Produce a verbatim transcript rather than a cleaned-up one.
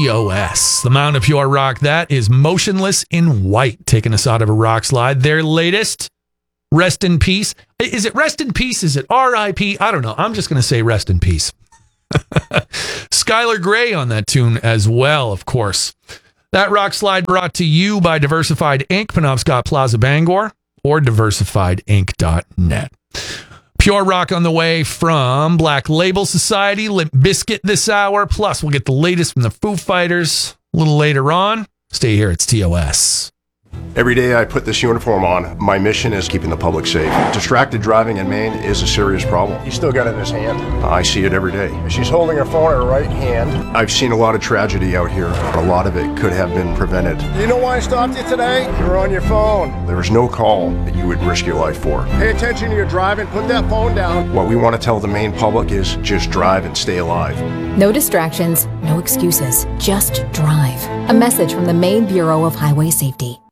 T O S. The Mound of Pure Rock, that is Motionless in White, taking us out of a rock slide. Their latest, Rest in Peace. Is it Rest in Peace? Is it R I P? I don't know. I'm just going to say Rest in Peace. Skylar Grey on that tune as well, of course. That rock slide brought to you by Diversified Incorporated, Penobscot Plaza, Bangor, or diversified inc dot net. Pure rock on the way from Black Label Society, Limp Bizkit this hour. Plus, we'll get the latest from the Foo Fighters a little later on. Stay here. It's T O S. Every day I put this uniform on, my mission is keeping the public safe. Distracted driving in Maine is a serious problem. He's still got it in his hand. I see it every day. She's holding her phone in her right hand. I've seen a lot of tragedy out here. A lot of it could have been prevented. Do you know why I stopped you today? You were on your phone. There is no call that you would risk your life for. Pay attention to your driving. Put that phone down. What we want to tell the Maine public is just drive and stay alive. No distractions, no excuses. Just drive. A message from the Maine Bureau of Highway Safety.